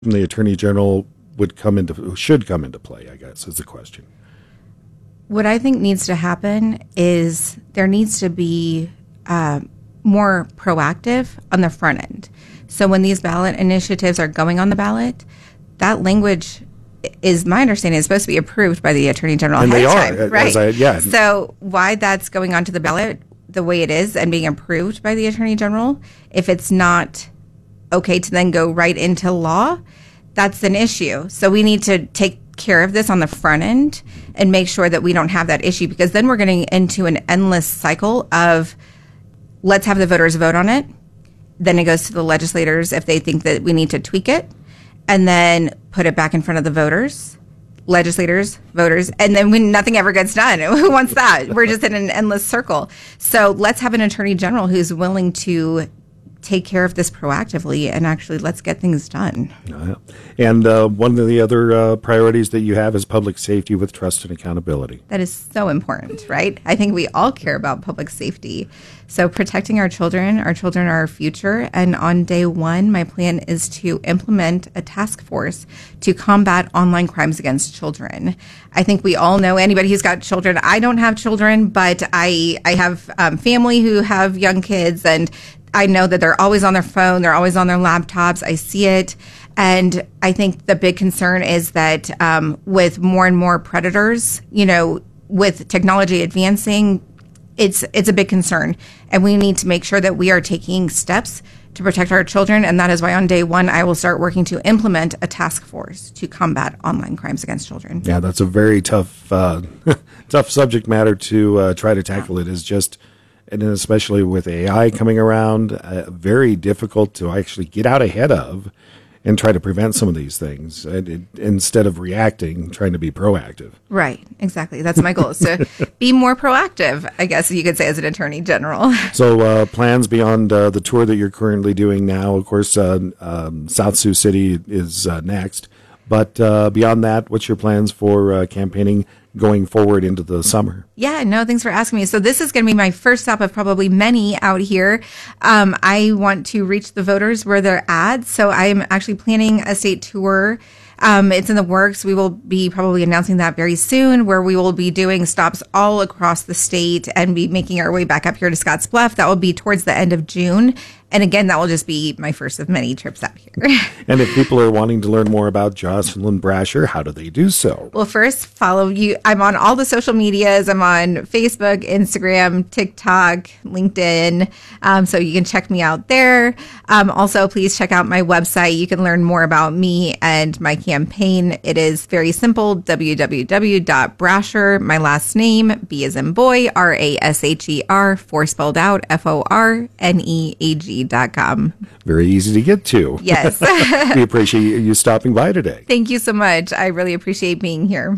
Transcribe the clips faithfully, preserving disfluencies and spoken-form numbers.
from the Attorney General would come into, should come into play, I guess, is the question. What I think needs to happen is there needs to be uh, more proactive on the front end. So when these ballot initiatives are going on the ballot, that language is, my understanding, is supposed to be approved by the Attorney General. And they are, time, right? As I, yeah. So why that's going onto the ballot the way it is and being approved by the Attorney General, if it's not okay to then go right into law, that's an issue. So we need to take care of this on the front end and make sure that we don't have that issue, because then we're getting into an endless cycle of let's have the voters vote on it. Then it goes to the legislators if they think that we need to tweak it, and then put it back in front of the voters, legislators, voters, and then when nothing ever gets done. Who wants that? We're just in an endless circle. So let's have an attorney general who's willing to take care of this proactively and actually let's get things done. Uh, and uh, one of the other uh, priorities that you have is public safety with trust and accountability. That is so important, right? I think we all care about public safety. So protecting our children, our children are our future. And on day one, my plan is to implement a task force to combat online crimes against children. I think we all know, anybody who's got children, I don't have children, but I, I have um, family who have young kids, and I know that they're always on their phone. They're always on their laptops. I see it. And I think the big concern is that um, with more and more predators, you know, with technology advancing, it's it's a big concern. And we need to make sure that we are taking steps to protect our children. And that is why on day one, I will start working to implement a task force to combat online crimes against children. Yeah, that's a very tough, uh, tough subject matter to uh, try to tackle. It is just... And especially with A I coming around, uh, very difficult to actually get out ahead of and try to prevent some of these things. And it, instead of reacting, trying to be proactive. Right, exactly. That's my goal, is to be more proactive, I guess you could say, as an attorney general. So uh, plans beyond uh, the tour that you're currently doing now, of course, uh, um, South Sioux City is uh, next. But uh, beyond that, what's your plans for uh, campaigning going forward into the summer? Yeah, no, thanks for asking me. So this is going to be my first stop of probably many out here. Um, I want to reach the voters where they're at. So I'm actually planning a state tour. Um, it's in the works. We will be probably announcing that very soon, where we will be doing stops all across the state and be making our way back up here to Scottsbluff. That will be towards the end of June. And again, that will just be my first of many trips out here. And if people are wanting to learn more about Jocelyn Brasher, how do they do so? Well, first, follow you. I'm on all the social medias. I'm on Facebook, Instagram, TikTok, LinkedIn. Um, so you can check me out there. Um, also, please check out my website. You can learn more about me and my campaign. It is very simple, w w w dot brasher, my last name, B as in boy, R A S H E R, four spelled out, F O R N E A G dot com. Very easy to get to. Yes. We appreciate you stopping by today. Thank you so much. I really appreciate being here.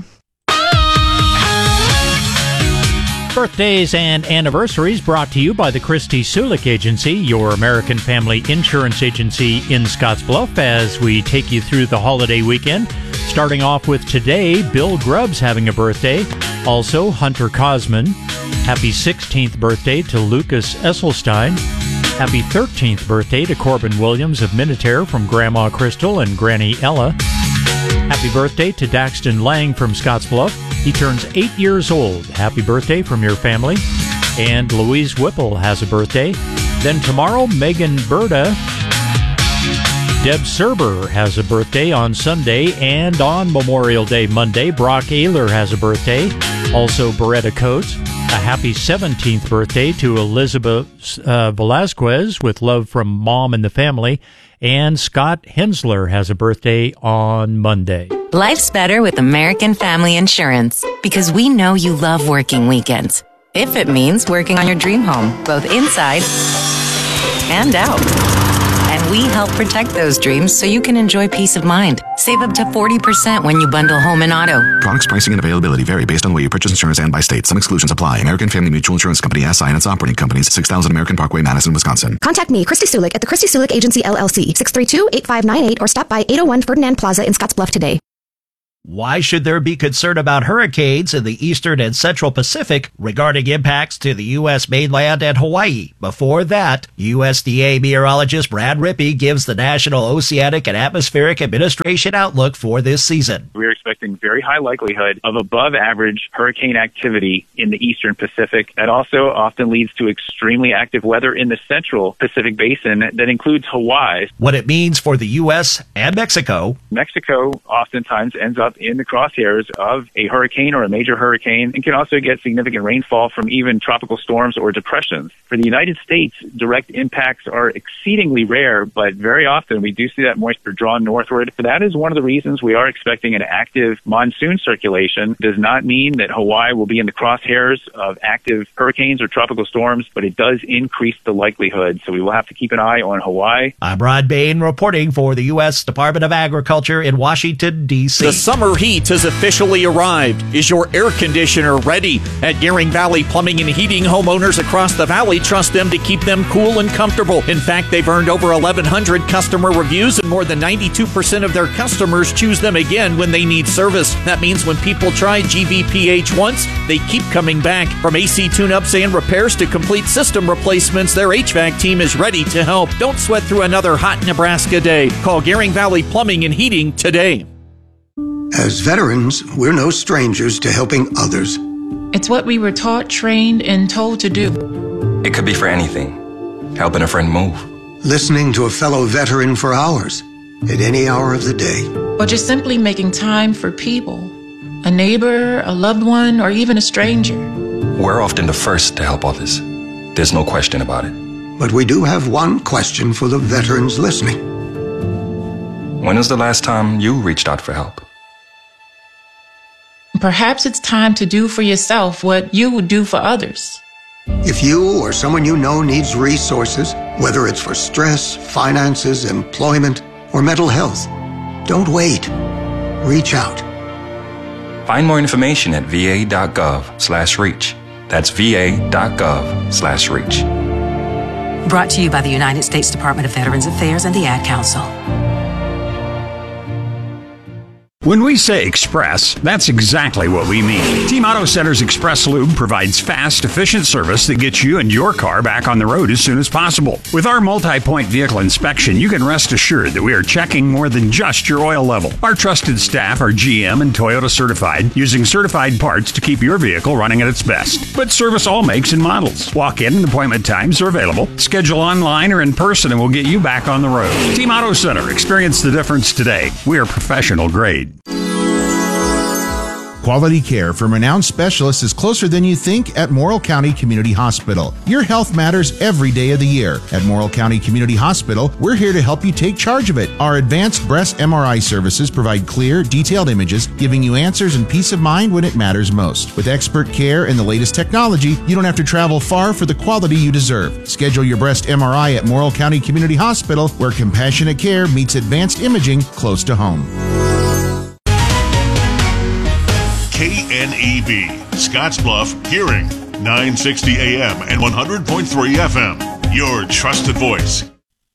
Birthdays and anniversaries brought to you by the Christy Sulik Agency, your American Family Insurance Agency in Scottsbluff, as we take you through the holiday weekend. Starting off with today, Bill Grubbs having a birthday. Also, Hunter Cosman. Happy sixteenth birthday to Lucas Esselstein. Happy thirteenth birthday to Corbin Williams of Minutair from Grandma Crystal and Granny Ella. Happy birthday to Daxton Lang from Scottsbluff. He turns eight years old. Happy birthday from your family. And Louise Whipple has a birthday. Then tomorrow, Megan Berta. Deb Serber has a birthday on Sunday. And on Memorial Day Monday, Brock Ayler has a birthday. Also, Beretta Coates. A happy seventeenth birthday to Elizabeth uh, Velasquez with love from Mom and the family. And Scott Hensler has a birthday on Monday. Life's better with American Family Insurance, because we know you love working weekends. If it means working on your dream home, both inside and out. And we help protect those dreams so you can enjoy peace of mind. Save up to forty percent when you bundle home and auto. Products, pricing, and availability vary based on the way you purchase insurance and by state. Some exclusions apply. American Family Mutual Insurance Company, S I and its operating companies, six thousand American Parkway, Madison, Wisconsin. Contact me, Christy Sulik, at the Christy Sulik Agency, L L C, six three two, eight five nine eight, or stop by eight oh one Ferdinand Plaza in Scottsbluff today. Why should there be concern about hurricanes in the eastern and central Pacific regarding impacts to the U S mainland and Hawaii? Before that, U S D A meteorologist Brad Rippey gives the National Oceanic and Atmospheric Administration outlook for this season. We're expecting very high likelihood of above average hurricane activity in the eastern Pacific. That also often leads to extremely active weather in the central Pacific basin that includes Hawaii. What it means for the U S and Mexico. Mexico oftentimes ends up in the crosshairs of a hurricane or a major hurricane and can also get significant rainfall from even tropical storms or depressions. For the United States, direct impacts are exceedingly rare, but very often we do see that moisture drawn northward. That is one of the reasons we are expecting an active monsoon circulation. Does not mean that Hawaii will be in the crosshairs of active hurricanes or tropical storms, but it does increase the likelihood. So we will have to keep an eye on Hawaii. I'm Rod Bain reporting for the U S Department of Agriculture in Washington, D C The summer heat has officially arrived. Is your air conditioner ready? At Gearing Valley Plumbing and Heating, homeowners across the valley trust them to keep them cool and comfortable. In fact, they've earned over eleven hundred customer reviews, and more than ninety-two percent of their customers choose them again when they need service. That means when people try G V P H once, they keep coming back. From A C tune-ups and repairs to complete system replacements, their H V A C team is ready to help. Don't sweat through another hot Nebraska day. Call Gearing Valley Plumbing and Heating today. As veterans, we're no strangers to helping others. It's what we were taught, trained, and told to do. It could be for anything. Helping a friend move. Listening to a fellow veteran for hours, at any hour of the day. Or just simply making time for people. A neighbor, a loved one, or even a stranger. We're often the first to help others. There's no question about it. But we do have one question for the veterans listening. When was the last time you reached out for help? Perhaps it's time to do for yourself what you would do for others. If you or someone you know needs resources, whether it's for stress, finances, employment, or mental health, don't wait. Reach out. Find more information at va.gov slash reach. That's va.gov slash reach. Brought to you by the United States Department of Veterans Affairs and the Ad Council. When we say express, that's exactly what we mean. Team Auto Center's Express Lube provides fast, efficient service that gets you and your car back on the road as soon as possible. With our multi-point vehicle inspection, you can rest assured that we are checking more than just your oil level. Our trusted staff are G M and Toyota certified, using certified parts to keep your vehicle running at its best. But service all makes and models. Walk-in and appointment times are available. Schedule online or in person and we'll get you back on the road. Team Auto Center. Experience the difference today. We are professional grade. Quality care from renowned specialists is closer than you think at Morrill County Community Hospital. Your health matters every day of the year. At Morrill County Community Hospital, we're here to help you take charge of it. Our advanced breast M R I services provide clear, detailed images, giving you answers and peace of mind when it matters most. With expert care and the latest technology, you don't have to travel far for the quality you deserve. Schedule your breast M R I at Morrill County Community Hospital, where compassionate care meets advanced imaging close to home. K N E B, Scottsbluff, Hearing, nine sixty A M and one hundred point three F M. Your trusted voice.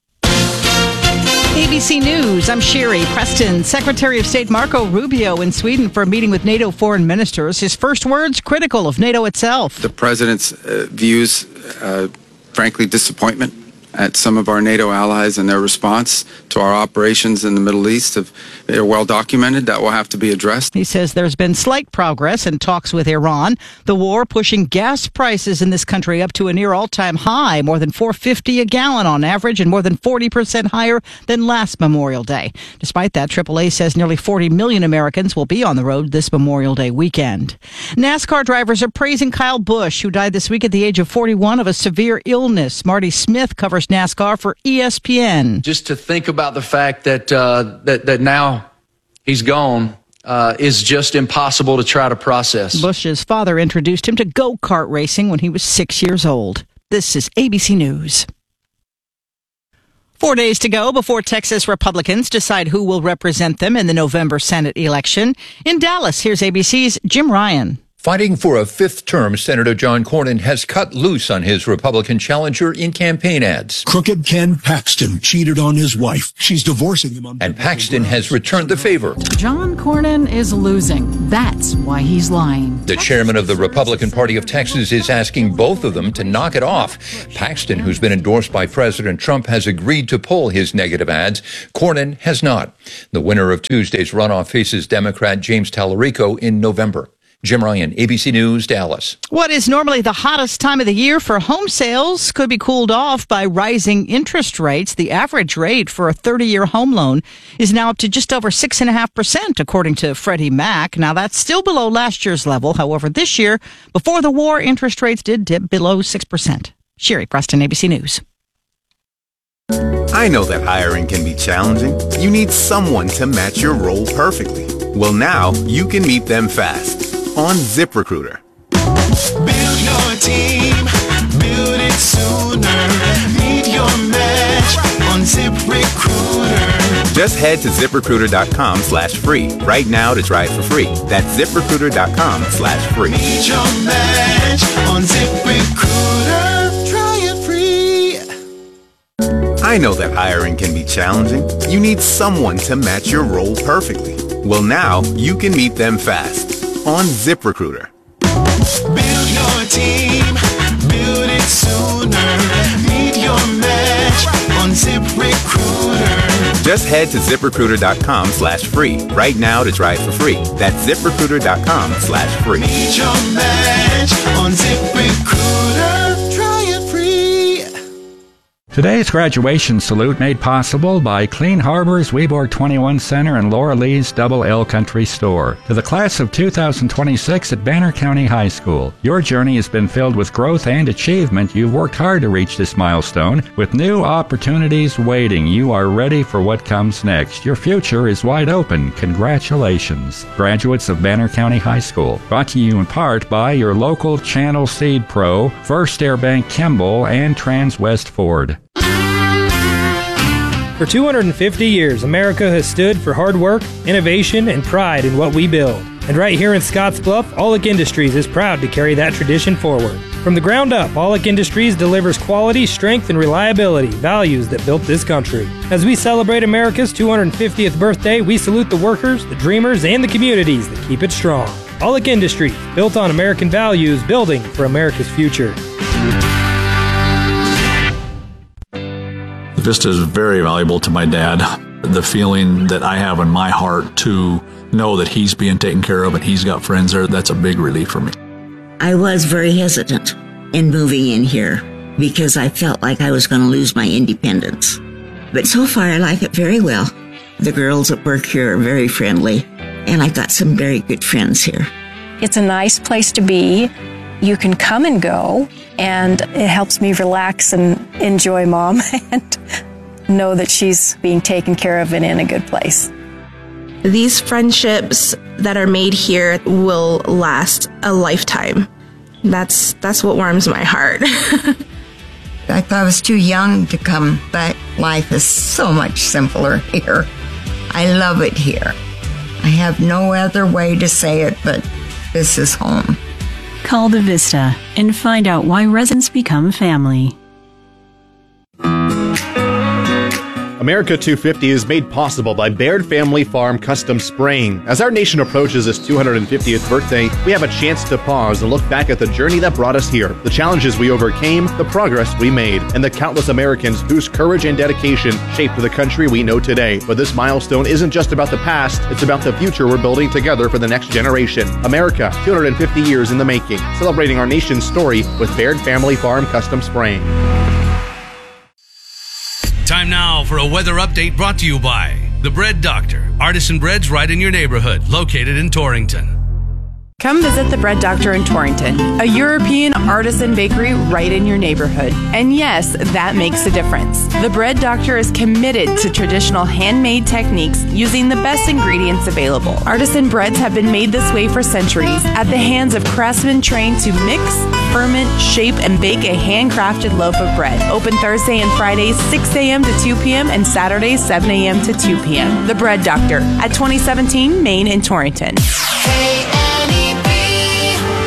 A B C News, I'm Sherry Preston. Secretary of State Marco Rubio in Sweden for a meeting with NATO foreign ministers. His first words critical of NATO itself. The president's uh, views, uh, frankly, disappointment at some of our NATO allies and their response to our operations in the Middle East. Have, they're well documented. That will have to be addressed. He says there's been slight progress in talks with Iran. The war pushing gas prices in this country up to a near all-time high, more than four dollars and fifty cents a gallon on average and more than forty percent higher than last Memorial Day. Despite that, triple A says nearly forty million Americans will be on the road this Memorial Day weekend. NASCAR drivers are praising Kyle Busch, who died this week at the age of forty-one of a severe illness. Marty Smith covers NASCAR for E S P N. Just to think about the fact that uh, that that now he's gone uh, is just impossible to try to process. Busch's father introduced him to go-kart racing when he was six years old. This is A B C News. Four days to go before Texas Republicans decide who will represent them in the November Senate election. In Dallas, here's A B C's Jim Ryan. Fighting for a fifth term, Senator John Cornyn has cut loose on his Republican challenger in campaign ads. Crooked Ken Paxton cheated on his wife. She's divorcing him on... And Paxton has returned the favor. John Cornyn is losing. That's why he's lying. The chairman of the Republican Party of Texas is asking both of them to knock it off. Paxton, who's been endorsed by President Trump, has agreed to pull his negative ads. Cornyn has not. The winner of Tuesday's runoff faces Democrat James Tallarico in November. Jim Ryan, A B C News, Dallas. What is normally the hottest time of the year for home sales could be cooled off by rising interest rates. The average rate for a thirty-year home loan is now up to just over six point five percent, according to Freddie Mac. Now, that's still below last year's level. However, this year, before the war, interest rates did dip below six percent. Sherry Preston, A B C News. I know that hiring can be challenging. You need someone to match your role perfectly. Well, now you can meet them fast on ZipRecruiter. Build your team, build it sooner. Meet your match on ZipRecruiter. Just head to ZipRecruiter.com slash free right now to try it for free. That's ZipRecruiter.com slash free. Meet your match on ZipRecruiter. Try it free. I know that hiring can be challenging. You need someone to match your role perfectly. Well, now you can meet them fast on ZipRecruiter. Build your team, build it sooner. Meet your match on ZipRecruiter. Just head to ZipRecruiter.com slash free right now to try it for free. That's ZipRecruiter.com slash free. Meet your match on ZipRecruiter. Try it free. Today's graduation salute made possible by Clean Harbor's Weborg twenty-one Center and Laura Lee's Double L Country Store. To the class of two thousand twenty-six at Banner County High School, your journey has been filled with growth and achievement. You've worked hard to reach this milestone. With new opportunities waiting, you are ready for what comes next. Your future is wide open. Congratulations, graduates of Banner County High School. Brought to you in part by your local Channel Seed Pro, First Air Bank Kimball, and Transwest Ford. For two hundred fifty years, America has stood for hard work, innovation, and pride in what we build. And right here in Scottsbluff, Aulick Industries is proud to carry that tradition forward. From the ground up, Aulick Industries delivers quality, strength, and reliability, values that built this country. As we celebrate America's two hundred fiftieth birthday, we salute the workers, the dreamers, and the communities that keep it strong. Aulick Industries, built on American values, building for America's future. Vista is very valuable to my dad. The feeling that I have in my heart to know that he's being taken care of and he's got friends there, that's a big relief for me. I was very hesitant in moving in here because I felt like I was going to lose my independence. But so far I like it very well. The girls at work here are very friendly, and I've got some very good friends here. It's a nice place to be. You can come and go, and it helps me relax and enjoy Mom and know that she's being taken care of and in a good place. These friendships that are made here will last a lifetime. That's that's what warms my heart. I thought I was too young to come, but life is so much simpler here. I love it here. I have no other way to say it, but this is home. Call the Vista and find out why residents become family. America two fifty is made possible by Baird Family Farm Custom Spraying. As our nation approaches its two hundred fiftieth birthday, we have a chance to pause and look back at the journey that brought us here, the challenges we overcame, the progress we made, and the countless Americans whose courage and dedication shaped the country we know today. But this milestone isn't just about the past, it's about the future we're building together for the next generation. America, two hundred fifty years in the making, celebrating our nation's story with Baird Family Farm Custom Spraying. Time now for a weather update brought to you by The Bread Doctor. Artisan breads right in your neighborhood, located in Torrington. Come visit The Bread Doctor in Torrington, a European artisan bakery right in your neighborhood. And yes, that makes a difference. The Bread Doctor is committed to traditional handmade techniques using the best ingredients available. Artisan breads have been made this way for centuries at the hands of craftsmen trained to mix, ferment, shape, and bake a handcrafted loaf of bread. Open Thursday and Fridays, six a.m. to two p.m. and Saturdays, seven a.m. to two p.m. The Bread Doctor at twenty seventeen Main in Torrington.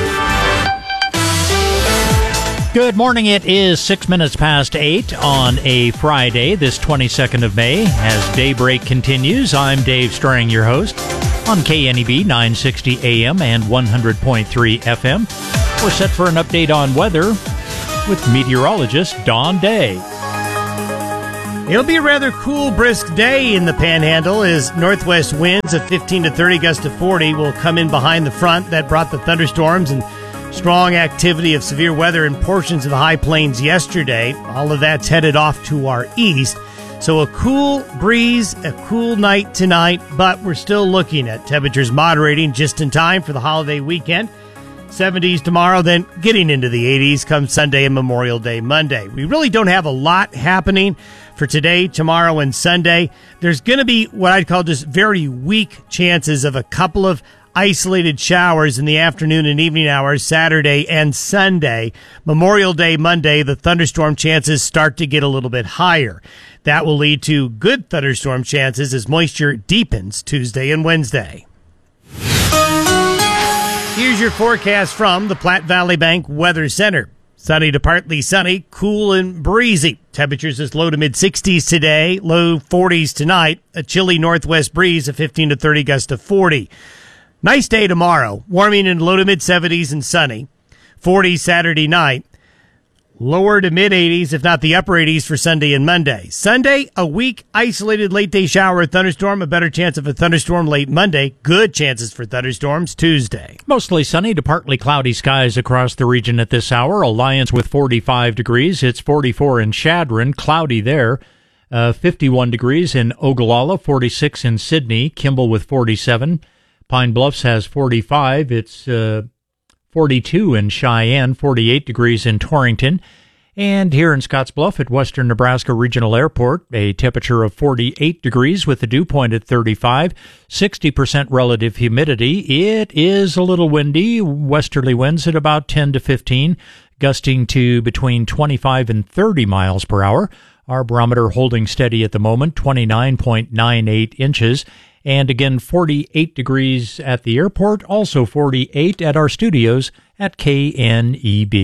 Good morning. It is six minutes past eight on a Friday, this twenty-second of May. As daybreak continues, I'm Dave Strang, your host, on K N E B nine sixty A M and one hundred point three F M. We're set for an update on weather with meteorologist Don Day. It'll be a rather cool, brisk day in the Panhandle as northwest winds of fifteen to thirty, gusts to forty will come in behind the front that brought the thunderstorms and strong activity of severe weather in portions of the high plains yesterday. All of that's headed off to our east. So a cool breeze, a cool night tonight, but we're still looking at temperatures moderating just in time for the holiday weekend. seventies tomorrow, then getting into the eighties come Sunday and Memorial Day Monday. We really don't have a lot happening for today, tomorrow, and Sunday. There's going to be what I'd call just very weak chances of a couple of isolated showers in the afternoon and evening hours Saturday and Sunday. Memorial Day Monday, the thunderstorm chances start to get a little bit higher. That will lead to good thunderstorm chances as moisture deepens Tuesday and Wednesday. Here's your forecast from the Platte Valley Bank Weather Center. Sunny to partly sunny, cool and breezy. Temperatures as low to mid sixties today, low forties tonight. A chilly northwest breeze of fifteen to thirty, gust to forty. Nice day tomorrow, warming in low to mid seventies and sunny. forty Saturday night. Lower to mid eighties, if not the upper eighties for Sunday and Monday. Sunday, a weak, isolated late day shower or thunderstorm. A better chance of a thunderstorm late Monday. Good chances for thunderstorms Tuesday. Mostly sunny to partly cloudy skies across the region at this hour. Alliance with forty-five degrees. It's forty-four in Chadron, cloudy there. Uh, fifty-one degrees in Ogallala, forty-six in Sydney. Kimball with forty-seven. Pine Bluffs has forty-five. It's uh, forty-two in Cheyenne, forty-eight degrees in Torrington. And here in Scottsbluff at Western Nebraska Regional Airport, a temperature of forty-eight degrees with the dew point at thirty-five, sixty percent relative humidity. It is a little windy, westerly winds at about ten to fifteen, gusting to between twenty-five and thirty miles per hour. Our barometer holding steady at the moment, twenty-nine point nine eight inches. And again, forty-eight degrees at the airport, also forty-eight at our studios at K N E B.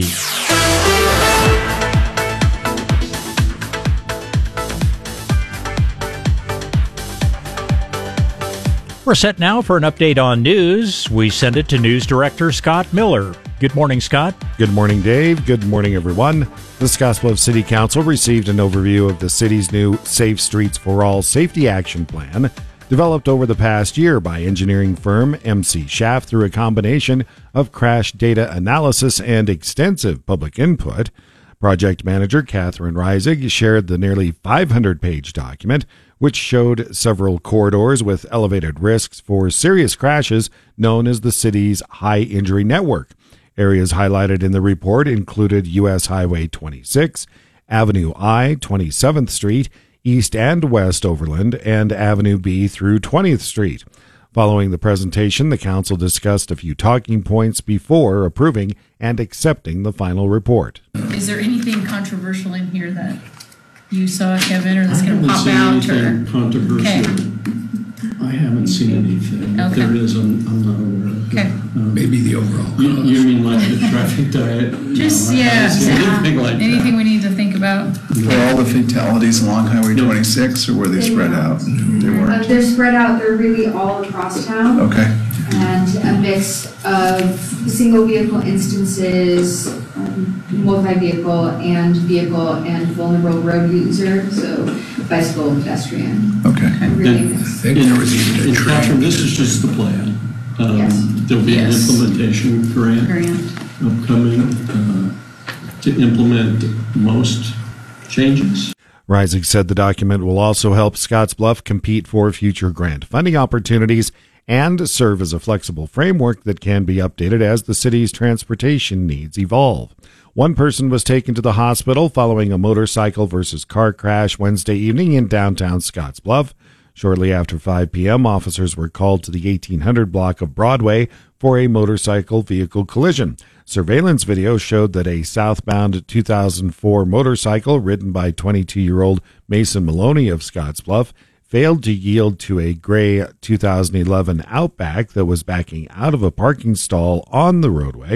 We're set now for an update on news. We send it to News Director Scott Miller. Good morning, Scott. Good morning, Dave. Good morning, everyone. The Scottsbluff City Council received an overview of the city's new Safe Streets for All Safety Action Plan, developed over the past year by engineering firm M C Schaff through a combination of crash data analysis and extensive public input. Project manager Catherine Reisig shared the nearly five hundred page document, which showed several corridors with elevated risks for serious crashes known as the city's high injury network. Areas highlighted in the report included U S Highway twenty-six, Avenue I, twenty-seventh Street, East and West Overland, and Avenue B through twentieth Street. Following the presentation, the council discussed a few talking points before approving and accepting the final report. Is there anything controversial in here that you saw, Kevin, or that's going to pop I out? haven't seen anything controversial. Okay. I haven't seen anything. If Okay. there is, I'm, I'm not aware of. Okay. Um, Maybe the overall. You, you mean like the traffic diet? Just, No, I yeah. haven't seen anything like Anything we need to think about? Were all the fatalities along Highway twenty-six, or were they spread out? They Uh, weren't. they're spread out. They're really all across town. Okay. And a mix of single vehicle instances, um, multi-vehicle, and vehicle and vulnerable road user, so bicycle, pedestrian. Okay. Really In- mixed. in- in Catherine, this is just the plan. Um, Yes. There'll be an Yes. implementation grant, Grant. upcoming uh, to implement most changes. Reisig said the document will also help Scottsbluff compete for future grant funding opportunities and serve as a flexible framework that can be updated as the city's transportation needs evolve. One person was taken to the hospital following a motorcycle versus car crash Wednesday evening in downtown Scottsbluff. Shortly after five p.m., officers were called to the eighteen hundred block of Broadway for a motorcycle vehicle collision. Surveillance video showed that a southbound two thousand four motorcycle ridden by twenty-two-year-old Mason Maloney of Scottsbluff failed to yield to a gray two thousand eleven Outback that was backing out of a parking stall on the roadway.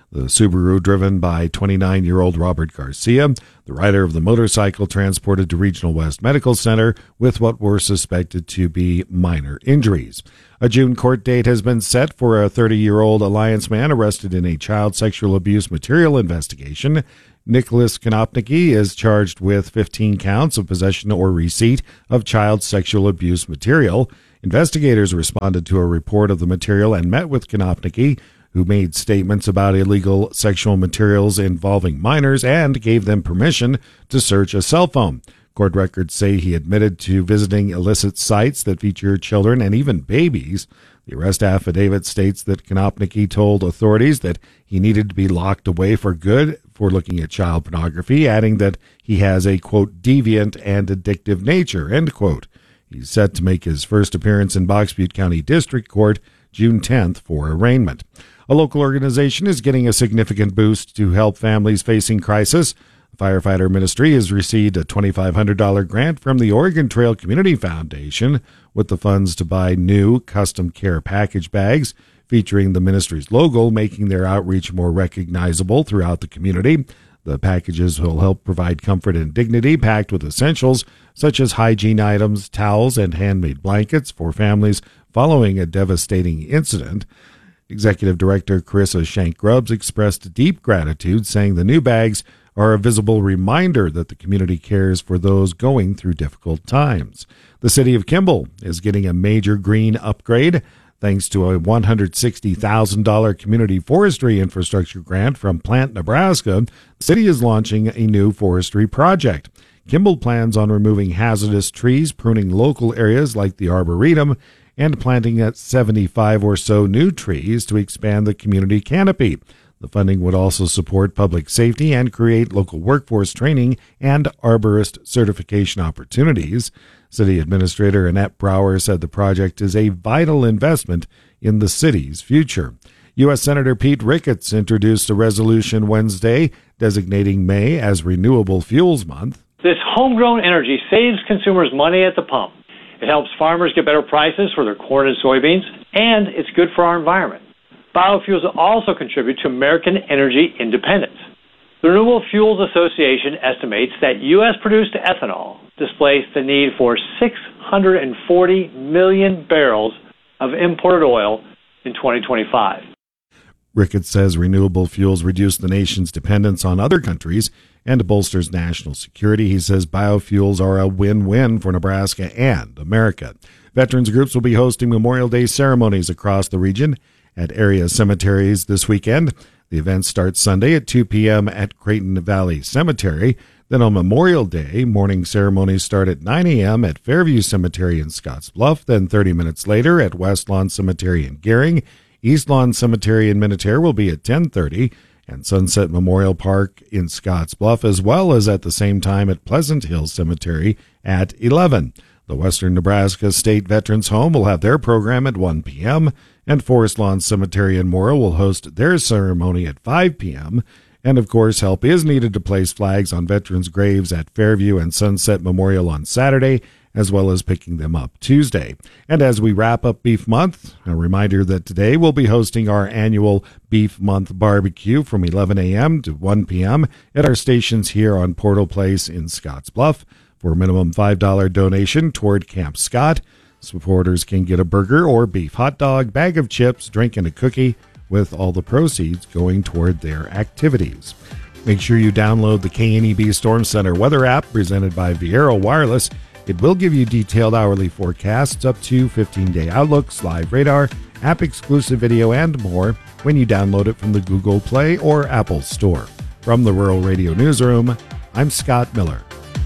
The Subaru, driven by twenty-nine-year-old Robert Garcia, the rider of the motorcycle, transported to Regional West Medical Center with what were suspected to be minor injuries. A June court date has been set for a thirty-year-old Alliance man arrested in a child sexual abuse material investigation. Nicholas Konopnicki is charged with fifteen counts of possession or receipt of child sexual abuse material. Investigators responded to a report of the material and met with Konopnicki, who made statements about illegal sexual materials involving minors and gave them permission to search a cell phone. Court records say he admitted to visiting illicit sites that feature children and even babies. The arrest affidavit states that Konopnicki told authorities that he needed to be locked away for good for looking at child pornography, adding that he has a, quote, deviant and addictive nature, end quote. He's set to make his first appearance in Box Butte County District Court June tenth for arraignment. A local organization is getting a significant boost to help families facing crisis. The Firefighter Ministry has received a twenty-five hundred dollars grant from the Oregon Trail Community Foundation with the funds to buy new custom care package bags featuring the ministry's logo, making their outreach more recognizable throughout the community. The packages will help provide comfort and dignity, packed with essentials such as hygiene items, towels, and handmade blankets for families following a devastating incident. Executive Director Carissa Shank-Grubbs expressed deep gratitude, saying the new bags are a visible reminder that the community cares for those going through difficult times. The city of Kimball is getting a major green upgrade. Thanks to a one hundred sixty thousand dollars community forestry infrastructure grant from Plant Nebraska, the city is launching a new forestry project. Kimball plans on removing hazardous trees, pruning local areas like the Arboretum, and planting at seventy-five or so new trees to expand the community canopy. The funding would also support public safety and create local workforce training and arborist certification opportunities. City Administrator Annette Brower said the project is a vital investment in the city's future. U S Senator Pete Ricketts introduced a resolution Wednesday designating May as Renewable Fuels Month. This homegrown energy saves consumers money at the pump. It helps farmers get better prices for their corn and soybeans, and it's good for our environment. Biofuels also contribute to American energy independence. The Renewable Fuels Association estimates that U S-produced ethanol displaced the need for six hundred forty million barrels of imported oil in twenty twenty-five. Ricketts says renewable fuels reduce the nation's dependence on other countries and bolsters national security. He says biofuels are a win-win for Nebraska and America. Veterans groups will be hosting Memorial Day ceremonies across the region at area cemeteries this weekend. The event starts Sunday at two p.m. at Creighton Valley Cemetery. Then on Memorial Day, morning ceremonies start at nine a.m. at Fairview Cemetery in Scottsbluff. Then thirty minutes later at West Lawn Cemetery in Gering. East Lawn Cemetery in Minutair will be at ten thirty, and Sunset Memorial Park in Scottsbluff, as well as at the same time at Pleasant Hill Cemetery at eleven. The Western Nebraska State Veterans Home will have their program at one p.m., and Forest Lawn Cemetery in Morrow will host their ceremony at five p.m., and of course, help is needed to place flags on veterans' graves at Fairview and Sunset Memorial on Saturday, as well as picking them up Tuesday. And as we wrap up Beef Month, a reminder that today we'll be hosting our annual Beef Month barbecue from eleven a.m. to one p.m. at our stations here on Portal Place in Scottsbluff. For a minimum five dollars donation toward Camp Scott, supporters can get a burger or beef hot dog, bag of chips, drink, and a cookie, with all the proceeds going toward their activities. Make sure you download the K N E B Storm Center weather app presented by Viero Wireless. It will give you detailed hourly forecasts, up to fifteen-day outlooks, live radar, app-exclusive video, and more when you download it from the Google Play or Apple Store. From the Rural Radio Newsroom, I'm Scott Miller.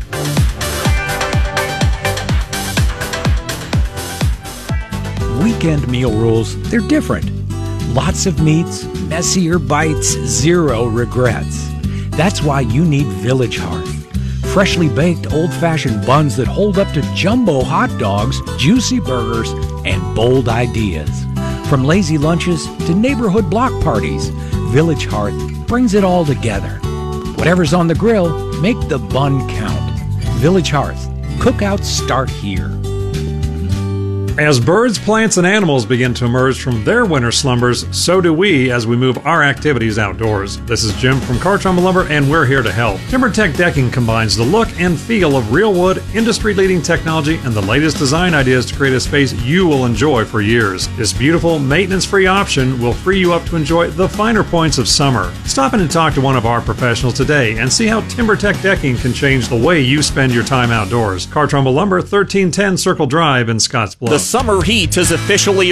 Weekend meal rules, they're different. Lots of meats, messier bites, zero regrets. That's why you need Village Hearth. Freshly baked old-fashioned buns that hold up to jumbo hot dogs, juicy burgers, and bold ideas. From lazy lunches to neighborhood block parties, Village Hearth brings it all together. Whatever's on the grill, make the bun count. Village Hearth. Cookouts start here. As birds, plants, and animals begin to emerge from their winter slumbers, so do we as we move our activities outdoors. This is Jim from Cartrumba Lumber, and we're here to help. TimberTech Decking combines the look and feel of real wood, industry-leading technology, and the latest design ideas to create a space you will enjoy for years. This beautiful, maintenance-free option will free you up to enjoy the finer points of summer. Stop in and talk to one of our professionals today and see how TimberTech Decking can change the way you spend your time outdoors. Cartrumba Lumber, thirteen ten Circle Drive in Scottsbluff. The summer heat is officially